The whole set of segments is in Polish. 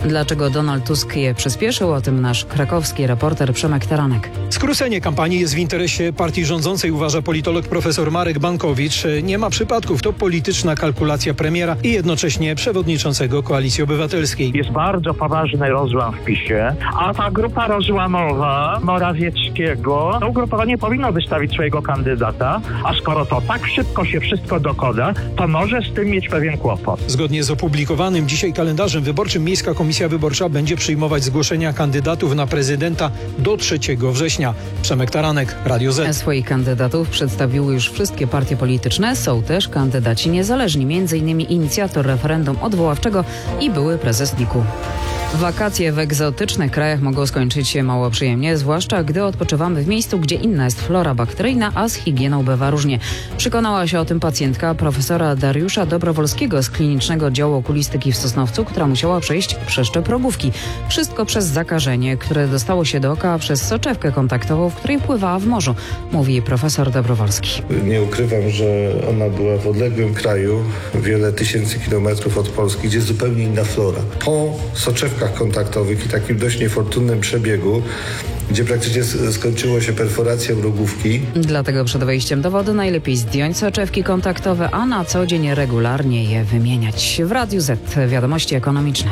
Dlaczego Donald Tusk je przyspieszył? O tym nasz krakowski reporter Przemek Taranek. Skrócenie kampanii jest w interesie partii rządzącej, uważa politolog profesor Marek Bankowicz. Nie ma przypadków, to polityczna kalkulacja premiera i jednocześnie przewodniczącego Koalicji Obywatelskiej. Jest bardzo poważny rozłam w PiS-ie, a ta grupa rozłamowa Morawieckiego, to ugrupowanie powinno wystawić swojego kandydata, a skoro to tak szybko się wszystko dokona, to może z tym mieć pewien kłopot. Zgodnie z opublikowanym dzisiaj kalendarzem wyborczym Miejska Komisja Wyborcza będzie przyjmować zgłoszenia kandydatów na prezydenta do 3 września. Przemek Taranek, Radio Z. Swoich kandydatów przedstawiły już wszystkie partie polityczne. Są też kandydaci niezależni, m.in. inicjator referendum odwoławczego i były prezes NIK-u. Wakacje w egzotycznych krajach mogą skończyć się mało przyjemnie, zwłaszcza gdy odpoczywamy w miejscu, gdzie inna jest flora bakteryjna, a z higieną bywa różnie. Przekonała się o tym pacjentka profesora Dariusza Dobrowolskiego z Klinicznego Działu Okulistyki w Sosnowcu, która musiała przejść przeszczep rogówki. Wszystko przez zakażenie, które dostało się do oka przez soczewkę kontaktową, w której pływała w morzu, mówi profesor Dobrowolski. Nie ukrywam, że ona była w odległym kraju, wiele tysięcy kilometrów od Polski, gdzie jest zupełnie inna flora. Po soczewkach kontaktowych i takim dość niefortunnym przebiegu, gdzie praktycznie skończyło się perforacją rogówki. Dlatego przed wejściem do wody najlepiej zdjąć soczewki kontaktowe, a na co dzień regularnie je wymieniać. W Radiu Z wiadomości ekonomiczne.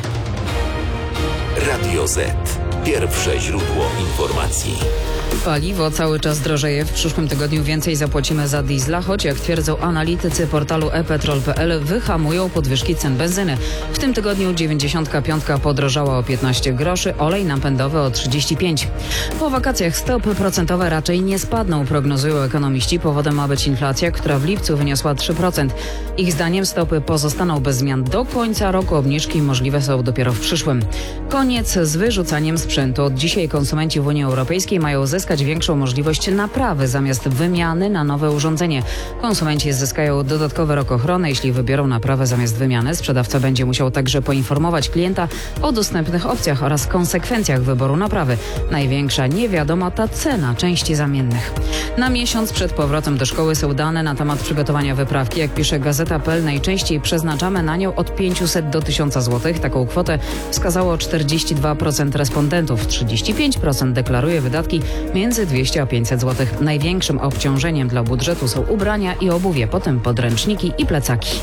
Radio Z. Pierwsze źródło informacji. Paliwo cały czas drożeje. W przyszłym tygodniu więcej zapłacimy za diesla, choć jak twierdzą analitycy portalu ePetrol.pl wyhamują podwyżki cen benzyny. W tym tygodniu 95 podrożała o 15 groszy, olej napędowy o 35. Po wakacjach stopy procentowe raczej nie spadną, prognozują ekonomiści. Powodem ma być inflacja, która w lipcu wyniosła 3%. Ich zdaniem stopy pozostaną bez zmian do końca roku. Obniżki możliwe są dopiero w przyszłym. Koniec z wyrzucaniem sprzętu. Od dzisiaj konsumenci w Unii Europejskiej mają zyskać większą możliwość naprawy zamiast wymiany na nowe urządzenie. Konsumenci zyskają dodatkowy rok ochrony, jeśli wybiorą naprawę zamiast wymiany. Sprzedawca będzie musiał także poinformować klienta o dostępnych opcjach oraz konsekwencjach wyboru naprawy. Największa niewiadoma ta cena części zamiennych. Na miesiąc przed powrotem do szkoły są dane na temat przygotowania wyprawki. Jak pisze Gazeta.pl, najczęściej przeznaczamy na nią od 500 do 1000 zł. Taką kwotę wskazało 42% respondentów. 35% deklaruje wydatki między 200 a 500 zł. Największym obciążeniem dla budżetu są ubrania i obuwie, potem podręczniki i plecaki.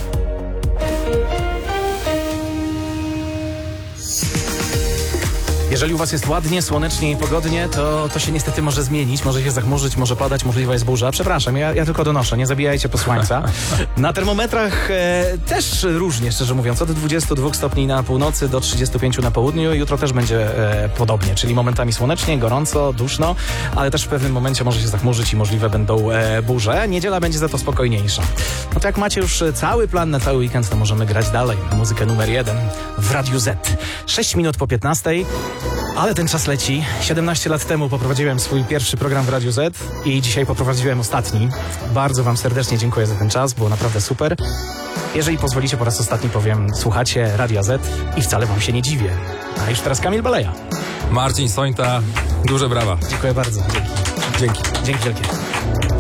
Jeżeli u Was jest ładnie, słonecznie i pogodnie, to się niestety może zmienić, może się zachmurzyć, może padać, możliwa jest burza. Przepraszam, ja tylko donoszę, nie zabijajcie posłańca. Na termometrach też różnie, szczerze mówiąc, od 22 stopni na północy do 35 na południu. Jutro też będzie podobnie, czyli momentami słonecznie, gorąco, duszno, ale też w pewnym momencie może się zachmurzyć i możliwe będą burze. Niedziela będzie za to spokojniejsza. No to jak macie już cały plan na cały weekend, to możemy grać dalej. Muzykę numer 1 w Radiu Z. 6 minut po 15. Ale ten czas leci. 17 lat temu poprowadziłem swój pierwszy program w Radiu Z i dzisiaj poprowadziłem ostatni. Bardzo Wam serdecznie dziękuję za ten czas, było naprawdę super. Jeżeli pozwolicie, po raz ostatni powiem, słuchacie Radia Z i wcale Wam się nie dziwię. A już teraz Kamil Baleja. Marcin Sońta, duże brawa. Dziękuję bardzo. Dzięki wielkie.